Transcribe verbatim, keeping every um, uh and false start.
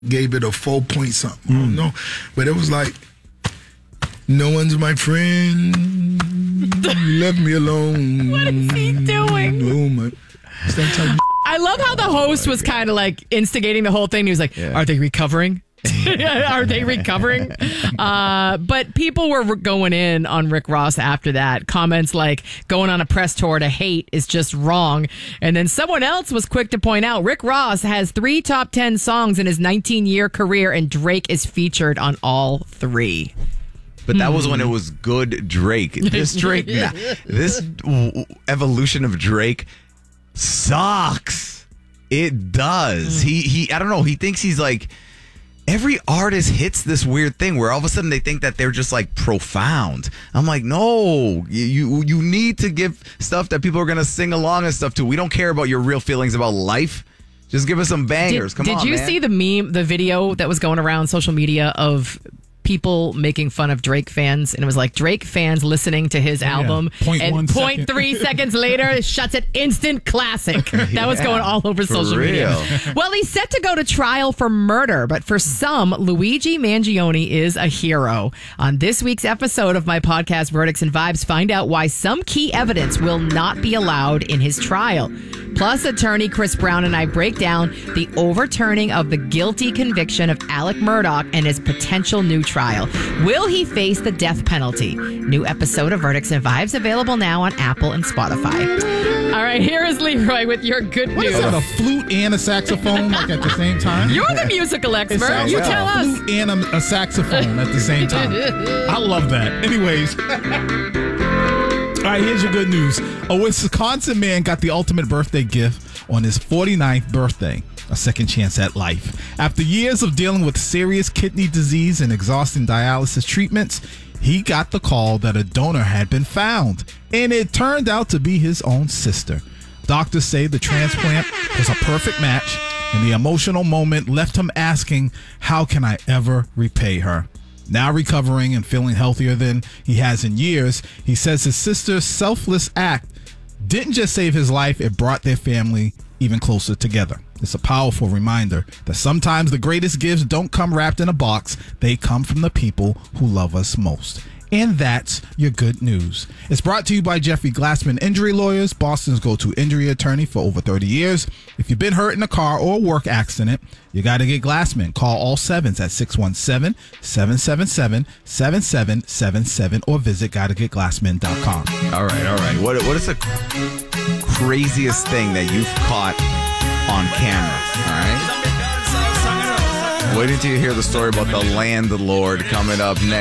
gave it a four point something. Mm. I don't know. But it was like, no one's my friend. You left me alone. What is he doing? Oh my. I love how the host was kind of like instigating the whole thing. He was like, yeah. Are they recovering? Are they recovering? Uh, but people were going in on Rick Ross after that. Comments like, going on a press tour to hate is just wrong. And then someone else was quick to point out, Rick Ross has three top ten songs in his nineteen-year career, and Drake is featured on all three. But that was when it was good Drake. This Drake, this evolution of Drake sucks. It does. He, he, I don't know. He thinks he's like, every artist hits this weird thing where all of a sudden they think that they're just like profound. I'm like, no, you you need to give stuff that people are going to sing along and stuff to. We don't care about your real feelings about life. Just give us some bangers. Did, Come did on, you man. see the meme, the video that was going around social media of people making fun of Drake fans, and it was like Drake fans listening to his album, yeah. point and one point second. three seconds later, shuts it instant classic. That yeah, was going all over social real. media. Well, he's set to go to trial for murder, but for some, Luigi Mangione is a hero. On this week's episode of my podcast, Verdicts and Vibes, find out why some key evidence will not be allowed in his trial. Plus, attorney Chris Brown and I break down the overturning of the guilty conviction of Alec Murdaugh and his potential new trial. Will he face the death penalty? New episode of Verdicts and Vibes available now on Apple and Spotify. All right, here is Leroy with your good what news. What is that, a flute and a saxophone like at the same time? You're the musical expert. You like tell a us. Flute and a, a saxophone at the same time. I love that. Anyways. All right, here's your good news. A Wisconsin man got the ultimate birthday gift on his forty-ninth birthday, a second chance at life. After years of dealing with serious kidney disease and exhausting dialysis treatments, he got the call that a donor had been found, and it turned out to be his own sister. Doctors say the transplant was a perfect match, and the emotional moment left him asking, how can I ever repay her? Now recovering and feeling healthier than he has in years, he says his sister's selfless act didn't just save his life, it brought their family even closer together. It's a powerful reminder that sometimes the greatest gifts don't come wrapped in a box, they come from the people who love us most. And that's your good news. It's brought to you by Jeffrey Glassman Injury Lawyers, Boston's go-to injury attorney for over thirty years. If you've been hurt in a car or a work accident, you got to get Glassman. Call all sevens at six one seven, seven seven seven, seven seven seven seven or visit gotta get glassman dot com. All right, all right. What What is the craziest thing that you've caught on camera? All right? Wait until you hear the story about the landlord coming up next.